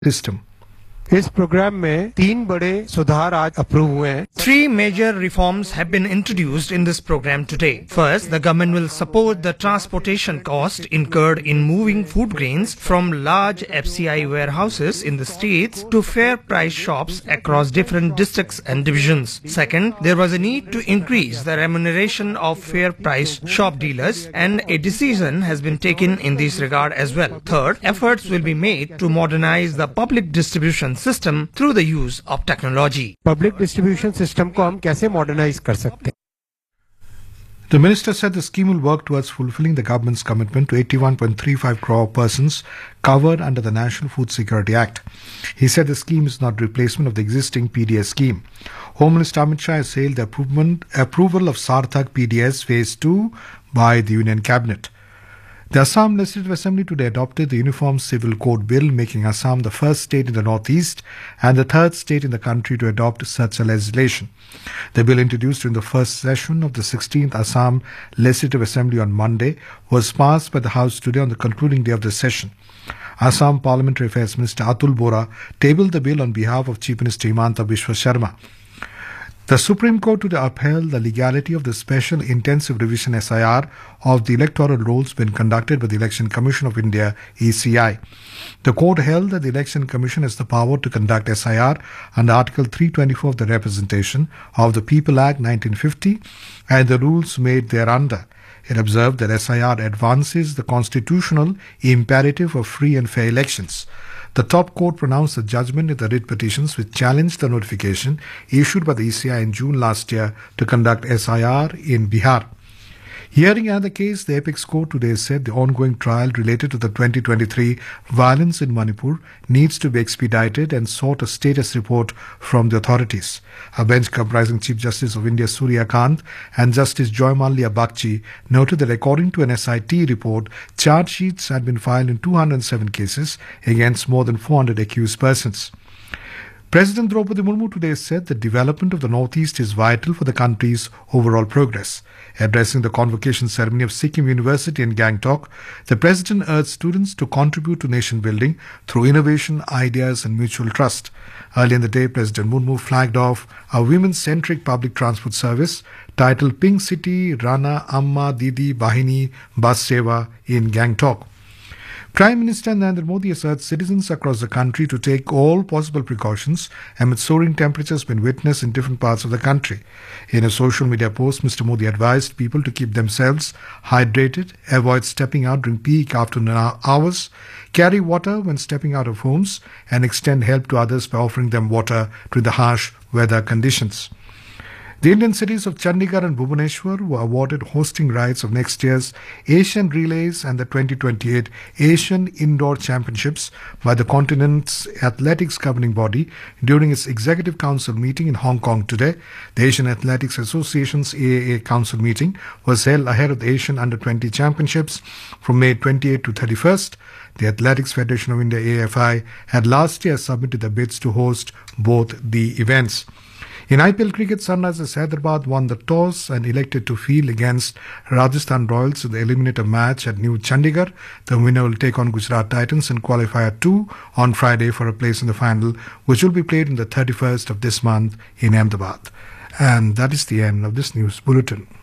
system. इस programme में 3 बड़े सुधार आज अप्रूव हुए हैं। Three major reforms have been introduced in this program today. First, the government will support the transportation cost incurred in moving food grains from large FCI warehouses in the states to fair price shops across different districts and divisions. Second, there was a need to increase the remuneration of fair price shop dealers, and a decision has been taken in this regard as well. Third, efforts will be made to modernize the public distribution system through the use of technology. Public distribution system को हम कैसे modernise कर सकते हैं? The minister said the scheme will work towards fulfilling the government's commitment to 81.35 crore persons covered under the National Food Security Act. He said the scheme is not replacement of the existing PDS scheme. Home Minister Amit Shah has hailed the approval of Sarthak PDS Phase 2 by the Union Cabinet. The Assam Legislative Assembly today adopted the Uniform Civil Code Bill, making Assam the first state in the northeast and the third state in the country to adopt such a legislation. The bill, introduced during the first session of the 16th Assam Legislative Assembly on Monday, was passed by the House today on the concluding day of the session. Assam Parliamentary Affairs Minister Atul Bora tabled the bill on behalf of Chief Minister Himanta Biswa Sharma. The Supreme Court today upheld the legality of the Special Intensive Revision SIR of the electoral rolls when conducted by the Election Commission of India, ECI. The court held that the Election Commission has the power to conduct SIR under Article 324 of the Representation of the People Act 1950 and the rules made thereunder. It observed that SIR advances the constitutional imperative of free and fair elections. The top court pronounced the judgment in the writ petitions which challenged the notification issued by the ECI in June last year to conduct SIR in Bihar. Hearing another case, the Apex Court today said the ongoing trial related to the 2023 violence in Manipur needs to be expedited and sought a status report from the authorities. A bench comprising Chief Justice of India Surya Kant and Justice Joy Mallia Bagchi noted that according to an SIT report, charge sheets had been filed in 207 cases against more than 400 accused persons. President Draupadi Murmu today said the development of the Northeast is vital for the country's overall progress. Addressing the convocation ceremony of Sikkim University in Gangtok, the President urged students to contribute to nation building through innovation, ideas and mutual trust. Early in the day, President Murmu flagged off a women-centric public transport service titled Pink City Rana Amma Didi Bahini Bus Seva in Gangtok. Prime Minister Narendra Modi has urged citizens across the country to take all possible precautions amid soaring temperatures being witnessed in different parts of the country. In a social media post, Mr. Modi advised people to keep themselves hydrated, avoid stepping out during peak afternoon hours, carry water when stepping out of homes, and extend help to others by offering them water during the harsh weather conditions. The Indian cities of Chandigarh and Bhubaneswar were awarded hosting rights of next year's Asian Relays and the 2028 Asian Indoor Championships by the continent's athletics governing body during its Executive Council meeting in Hong Kong today. The Asian Athletics Association's AAA Council meeting was held ahead of the Asian Under-20 Championships from May 28 to 31st. The Athletics Federation of India AFI had last year submitted the bids to host both the events. In IPL cricket, Sunrisers Hyderabad won the toss and elected to field against Rajasthan Royals in the eliminator match at New Chandigarh. The winner will take on Gujarat Titans in Qualifier 2 on Friday for a place in the final, which will be played on the 31st of this month in Ahmedabad. And that is the end of this news bulletin.